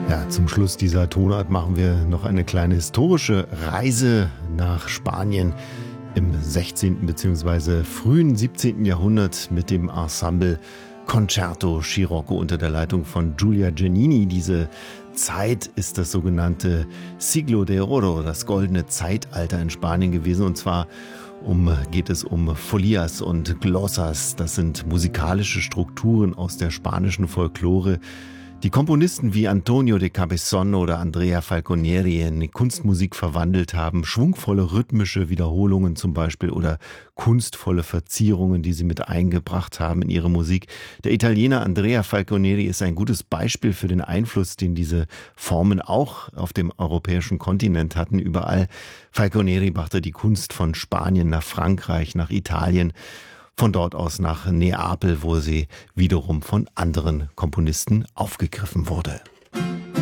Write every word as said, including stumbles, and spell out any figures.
Ja, zum Schluss dieser Tonart machen wir noch eine kleine historische Reise nach Spanien im sechzehnten bzw. frühen siebzehnten. Jahrhundert mit dem Ensemble Concerto Scirocco unter der Leitung von Giulia Giannini. Diese Zeit ist das sogenannte Siglo de Oro, das goldene Zeitalter in Spanien gewesen. Und zwar um, geht es um Folias und Glossas. Das sind musikalische Strukturen aus der spanischen Folklore, die Komponisten wie Antonio de Cabezon oder Andrea Falconieri in die Kunstmusik verwandelt haben. Schwungvolle rhythmische Wiederholungen zum Beispiel oder kunstvolle Verzierungen, die sie mit eingebracht haben in ihre Musik. Der Italiener Andrea Falconieri ist ein gutes Beispiel für den Einfluss, den diese Formen auch auf dem europäischen Kontinent hatten. Überall. Falconieri brachte die Kunst von Spanien nach Frankreich, nach Italien. Von dort aus nach Neapel, wo sie wiederum von anderen Komponisten aufgegriffen wurde.